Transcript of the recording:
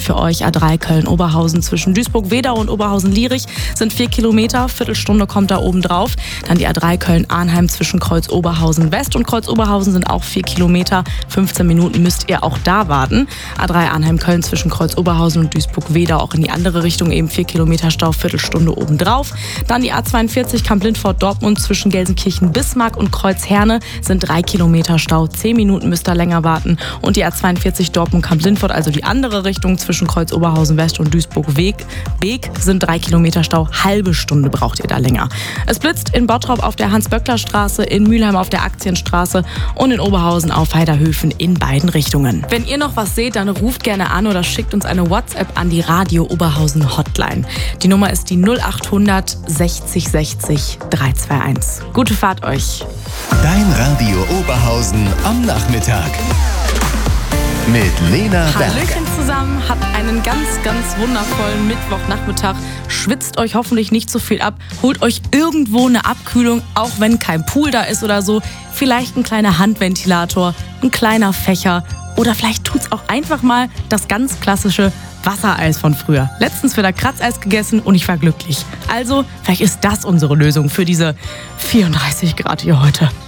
für euch. A3 Köln-Oberhausen zwischen Duisburg-Wedau und Oberhausen-Lierich sind 4 Kilometer, Viertelstunde kommt da oben drauf. Dann die A3 Köln-Arnheim zwischen Kreuz-Oberhausen-West und Kreuz-Oberhausen sind auch 4 Kilometer. 15 Minuten müsst ihr auch da warten. A3 Arnheim-Köln zwischen Kreuz-Oberhausen und Duisburg-Wedau auch in die andere Richtung, eben 4 Kilometer Stau, Viertelstunde oben drauf. Dann die A42 Kamp-Lindfort-Dortmund zwischen Gelsenkirchen-Bismarck und Kreuz-Herne sind 3 Kilometer Stau, 10 Minuten müsst ihr länger warten. Und die A42 Dortmund-Kamp-Lindfort, also die andere Richtung zwischen Kreuz-Oberhausen-West und Duisburg-Beek, sind 3 Kilometer Stau, halbe Stunde braucht ihr da länger. Es blitzt in Bottrop auf der Hans-Böckler-Straße, in Mülheim auf der Aktienstraße und in Oberhausen auf Heiderhöfen in beiden Richtungen. Wenn ihr noch was seht, dann ruft gerne an oder schickt uns eine WhatsApp an die Radio Oberhausen Hotline. Die Nummer ist die 0800 60 60 321. Gute Fahrt euch. Dein Radio Oberhausen am Nachmittag. Mit Lena Berg. Hallöchen zusammen, habt einen ganz, ganz wundervollen Mittwochnachmittag. Schwitzt euch hoffentlich nicht so viel ab. Holt euch irgendwo eine Abkühlung, auch wenn kein Pool da ist oder so. Vielleicht ein kleiner Handventilator, ein kleiner Fächer. Oder vielleicht tut's auch einfach mal das ganz klassische Wassereis von früher. Letztens wieder Kratzeis gegessen und ich war glücklich. Also, vielleicht ist das unsere Lösung für diese 34 Grad hier heute.